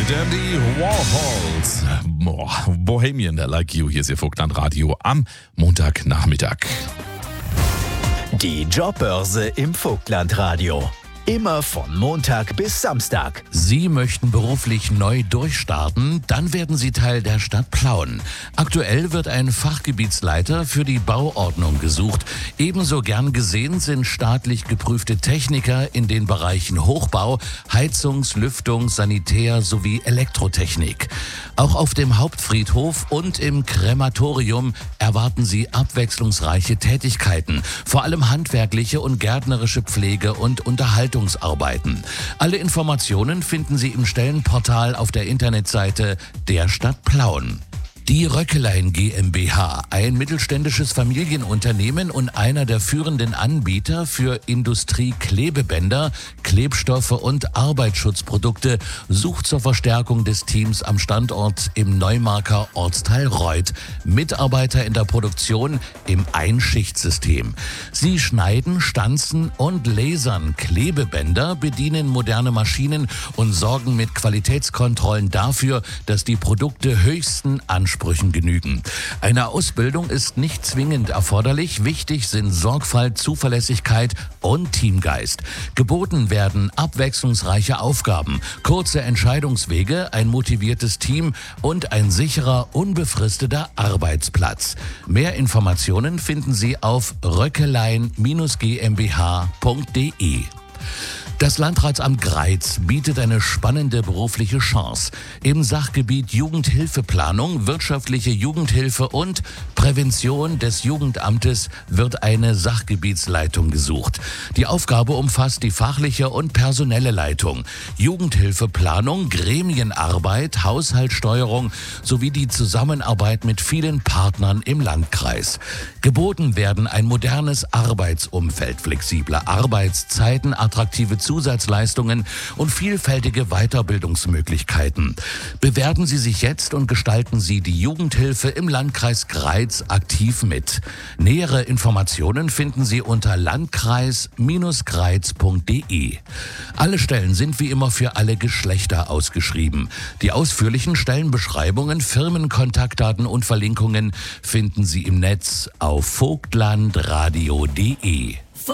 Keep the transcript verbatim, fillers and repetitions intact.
Dandy Warhols. Bohemian Like You. Hier ist Ihr Vogtland-Radio am Montagnachmittag. Die Jobbörse im Vogtland-Radio. Immer von Montag bis Samstag. Sie möchten beruflich neu durchstarten? Dann werden Sie Teil der Stadt Plauen. Aktuell wird ein Fachgebietsleiter für die Bauordnung gesucht. Ebenso gern gesehen sind staatlich geprüfte Techniker in den Bereichen Hochbau, Heizungs-, Lüftungs-, Sanitär- sowie Elektrotechnik. Auch auf dem Hauptfriedhof und im Krematorium erwarten Sie abwechslungsreiche Tätigkeiten, vor allem handwerkliche und gärtnerische Pflege und Unterhaltungsarbeiten. Alle Informationen finden Sie im Stellenportal auf der Internetseite der Stadt Plauen. Die Röckelein GmbH, ein mittelständisches Familienunternehmen und einer der führenden Anbieter für Industrieklebebänder, Klebstoffe und Arbeitsschutzprodukte, sucht zur Verstärkung des Teams am Standort im Neumarker Ortsteil Reuth Mitarbeiter in der Produktion im Einschichtsystem. Sie schneiden, stanzen und lasern Klebebänder, bedienen moderne Maschinen und sorgen mit Qualitätskontrollen dafür, dass die Produkte höchsten Ansprüchen genügen. Eine Ausbildung ist nicht zwingend erforderlich. Wichtig sind Sorgfalt, Zuverlässigkeit und Teamgeist. Geboten werden abwechslungsreiche Aufgaben, kurze Entscheidungswege, ein motiviertes Team und ein sicherer, unbefristeter Arbeitsplatz. Mehr Informationen finden Sie auf röckelein G m b h punkt d e. Das Landratsamt Greiz bietet eine spannende berufliche Chance. Im Sachgebiet Jugendhilfeplanung, wirtschaftliche Jugendhilfe und Prävention des Jugendamtes wird eine Sachgebietsleitung gesucht. Die Aufgabe umfasst die fachliche und personelle Leitung, Jugendhilfeplanung, Gremienarbeit, Haushaltssteuerung sowie die Zusammenarbeit mit vielen Partnern im Landkreis. Geboten werden ein modernes Arbeitsumfeld, flexible Arbeitszeiten, attraktive Zusatzleistungen und vielfältige Weiterbildungsmöglichkeiten. Bewerben Sie sich jetzt und gestalten Sie die Jugendhilfe im Landkreis Greiz aktiv mit. Nähere Informationen finden Sie unter landkreis Greiz punkt d e. Alle Stellen sind wie immer für alle Geschlechter ausgeschrieben. Die ausführlichen Stellenbeschreibungen, Firmenkontaktdaten und Verlinkungen finden Sie im Netz auf vogtlandradio punkt d e.